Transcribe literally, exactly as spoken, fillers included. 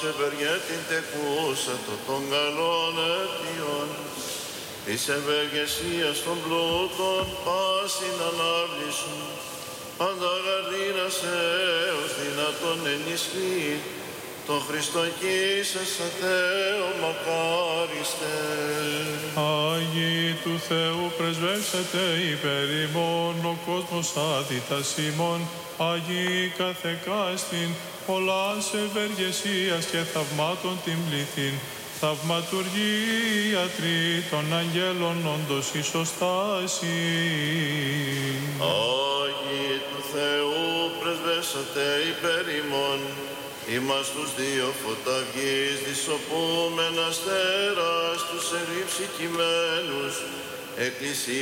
ευεργέτην τεκούσα το των καλών αιτιών, της ευεργεσίας των πλούτων πάσιν ανάβλησον, πάντα γαρδίνας έως δυνατόν ενισχύει, τον Χριστόν κοίσασα Θεό μακάριστε. Άγιοι του Θεού πρεσβεύσετε υπέρ ημών, ο κόσμος άδητας ημών, Άγιοι καθεκάστην, πολλάς ευεργεσίας και θαυμάτων την πληθύν, θαυματουργία τρίτων αγγέλων όντως ισοστάση. Άγιοι του Θεού πρεσβεύσατε υπέρ ημών, ημάς τους δύο φωταυγείς δισοπούμεν αστέρας τους ερήψη κειμένους, εκκλησία